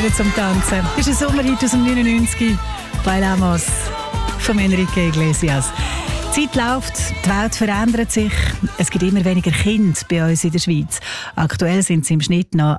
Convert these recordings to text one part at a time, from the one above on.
gehören zum Tanzen. Das ist ein Sommerhit aus dem 99. Bailamos von Enrique Iglesias. Die Zeit läuft, die Welt verändert sich. Es gibt immer weniger Kinder bei uns in der Schweiz. Aktuell sind es im Schnitt noch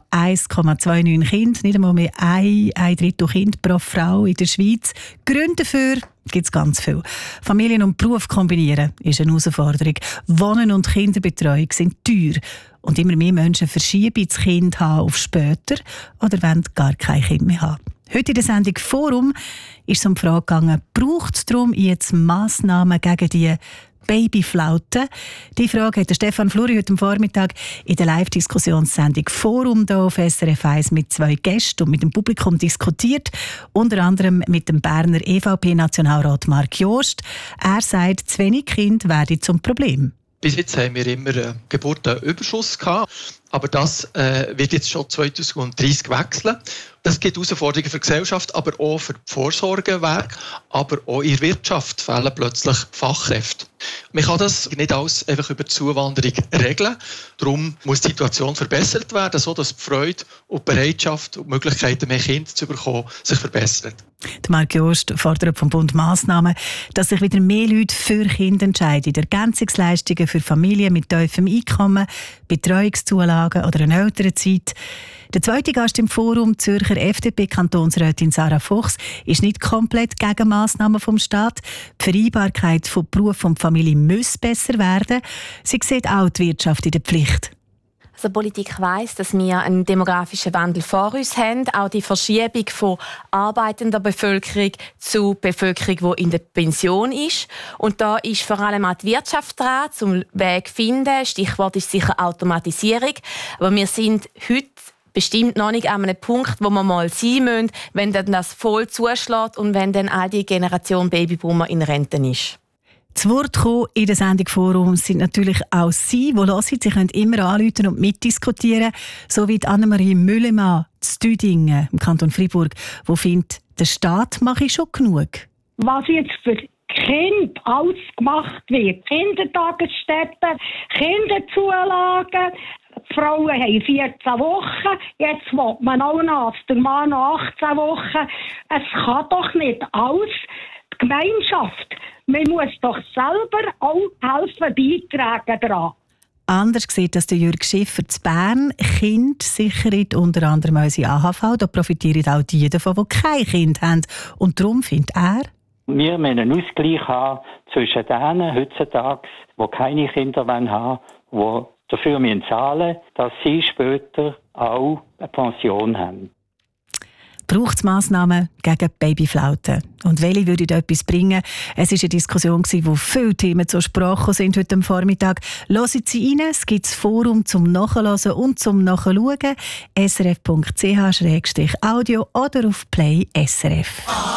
1,29 Kinder, nicht einmal mehr ein Drittel Kind pro Frau in der Schweiz. Gründe dafür gibt es ganz viel. Familien und Beruf kombinieren ist eine Herausforderung. Wohnen und Kinderbetreuung sind teuer. Und immer mehr Menschen verschieben das Kind auf später oder wollen gar kein Kind mehr haben. Heute in der Sendung «Forum» ist es um die Frage gegangen, braucht es darum jetzt Massnahmen gegen die Babyflaute? Die Frage hat Stefan Fluri heute Vormittag in der Live-Diskussionssendung «Forum» hier auf SRF 1 mit 2 Gästen und mit dem Publikum diskutiert. Unter anderem mit dem Berner EVP-Nationalrat Marc Jost. Er sagt, zu wenig Kinder werden zum Problem. Bis jetzt haben wir immer einen Geburtenüberschuss gehabt, aber das wird jetzt schon 2030 wechseln. Das gibt Herausforderungen für die Gesellschaft, aber auch für die Vorsorgewerke, aber auch in der Wirtschaft fehlen plötzlich Fachkräfte. Man kann das nicht alles einfach über die Zuwanderung regeln. Darum muss die Situation verbessert werden, sodass die Freude und die Bereitschaft und die Möglichkeiten, mehr Kinder zu bekommen, sich verbessern. Marc Jost fordert vom Bund Massnahmen, dass sich wieder mehr Leute für Kinder entscheiden. Ergänzungsleistungen für Familien mit tiefem Einkommen, Betreuungszulagen oder eine Elternzeit. Der zweite Gast im Forum, Zürcher FDP-Kantonsrätin Sarah Fuchs, ist nicht komplett gegen Massnahmen vom Staat. Die Vereinbarkeit von Beruf und Familie muss besser werden. Sie sieht auch die Wirtschaft in der Pflicht. Also die Politik weiss, dass wir einen demografischen Wandel vor uns haben. Auch die Verschiebung von arbeitender Bevölkerung zu Bevölkerung, die in der Pension ist. Und da ist vor allem auch die Wirtschaft dran, zum Weg zu finden. Stichwort ist sicher Automatisierung. Aber wir sind heute bestimmt noch nicht an einem Punkt, wo wir mal sein müssen, wenn dann das voll zuschlägt und wenn dann all die Generation Babyboomer in Rente ist. Zu Wort kommen in der Sendung «Forum» sind natürlich auch Sie, die hören. Sie können immer anrufen und mitdiskutieren, so wie Annemarie Müllemann zu Düdingen im Kanton Freiburg, die findet, der Staat mache schon genug. Was jetzt für Kinder alles gemacht wird, Kindertagesstätten, Kinderzulagen, die Frauen haben 14 Wochen, jetzt will man auch noch, der Mann noch 18 Wochen. Es kann doch nicht alles. Die Gemeinschaft, man muss doch selber auch helfen, beitragen daran. Anders sieht das der Jürg Schiffer zu Bern. Kinder sichern unter anderem unsere AHV. Da profitieren auch die davon, die kein Kind haben. Und darum findet er, wir müssen einen Ausgleich haben zwischen denen heutzutage, die keine Kinder haben wollen, die dafür zahlen müssen, dass sie später auch eine Pension haben. Braucht es Massnahmen gegen Babyflauten? Und welche würden etwas bringen? Es war eine Diskussion, wo viele Themen zur Sprache sind heute Vormittag. Hören Sie rein, es gibt das Forum zum Nachhören und zum Nachschauen. srf.ch/audio oder auf Play SRF.